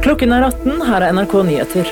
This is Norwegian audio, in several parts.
Klokken 18, her er NRK Nyheter.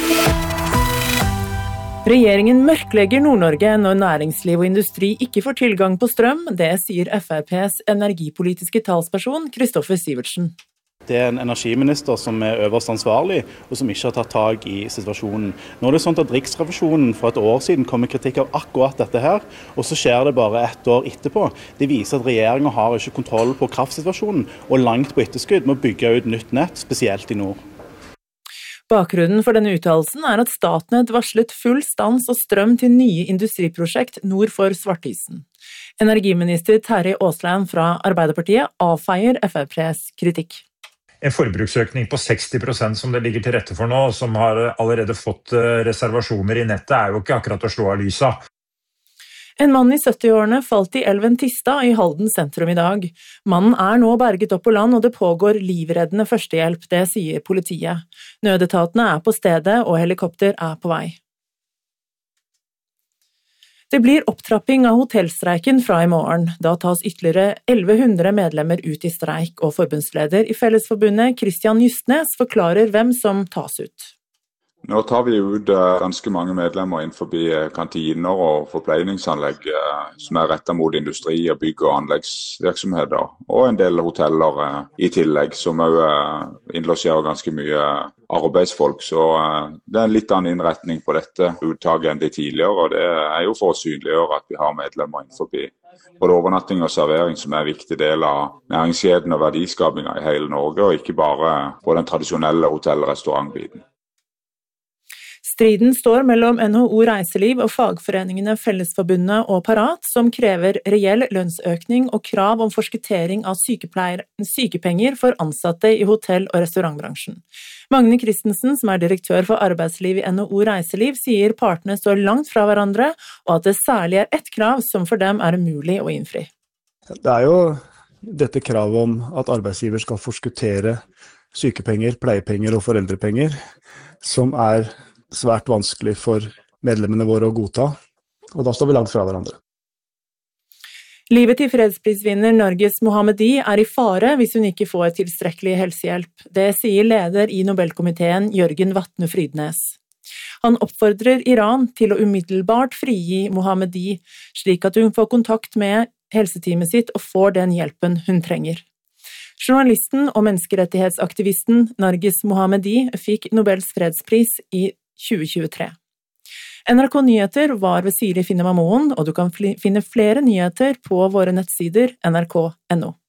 Regjeringen mørklegger Nord-Norge når næringsliv og industri ikke får tilgang på strøm, det sier FrPs energipolitiske talsperson Kristoffer Sivertsen. Det er en energiminister som er øverst ansvarlig, og som ikke har tatt tag i situasjonen. Nå er det sånn at Riksrevisjonen for et år siden kom med kritikk av akkurat dette her, og så skjer det bare et år etterpå. Det viser at regjeringen har ikke kontroll på kraftsituasjonen, og langt på etterskudd med å bygge ut nytt nett, spesielt i nord. Bakgrunnen for denne uttalelsen er at Statnett varslet full stans og strøm til nye industriprosjekt nord for Svartisen. Energiminister Terje Aasland fra Arbeiderpartiet avfeier FrPs kritikk. En forbruksøkning på 60% som det ligger til rette for nå, som har allerede fått reservasjoner i nettet, er jo ikke akkurat å slå av lysa. En mann i 70-årene falt i elven Tista i Halden sentrum i dag. Mannen er nå berget opp på land, og det pågår livreddende førstehjelp, det sier politiet. Nødetatene er på stedet, og helikopter er på vei. Det blir opptrapping av hotellstreiken fra i morgen. Da tas ytterligere 1100 medlemmer ut i streik, og forbundsleder i Fellesforbundet Christian Justnes forklarer hvem som tas ut. Nå tar vi ut ganske mange medlemmer innenfor kantiner og forpleiningsanlegg som er rettet mot industri og bygg- og anleggsvirksomheter, og en del hoteller i tillegg som også innlosjerer ganske mye arbeidsfolk. Så det er en litt annen innretning på dette uttaket enn de tidligere, og det er jo for å synliggjøre at vi har medlemmer innenfor både overnatting og servering som er en viktig del av næringskjeden og verdiskapingen i hele Norge, og ikke bare på den tradisjonelle hotell- og restaurantbiten. Striden står mellom NHO Reiseliv og fagforeningene Fellesforbundet og Parat, som krever reell lønnsøkning og krav om forskuttering av sykepenger for ansatte i hotell- og restaurantbransjen. Magne Christensen, som er direktør for arbeidsliv i NHO Reiseliv, sier partene står langt fra hverandre, og at det særlig er ett krav som for dem er umulig å innfri. Det er jo dette kravet om at arbeidsgiver skal forskuttere sykepenger, pleiepenger og foreldrepenger, som er svært vanskelig for medlemmene våre å godta, og da står vi langt fra hverandre. Livet til fredsprisvinner Narges Mohammadi er i fare hvis hun ikke får tilstrekkelig helsehjelp. Det sier leder i Nobelkomiteen Jørgen Vatne Frydnes. Han oppfordrer Iran til å umiddelbart frigi Mohammadi, slik at hun får kontakt med helseteamet sitt og får den hjelpen hun trenger. Journalisten og menneskerettighetsaktivisten Narges Mohammadi fikk Nobels fredspris i 2023. NRK Nyheter var ved Siri Finnemamoen, og du kan finne flere nyheter på våre nettsider nrk.no.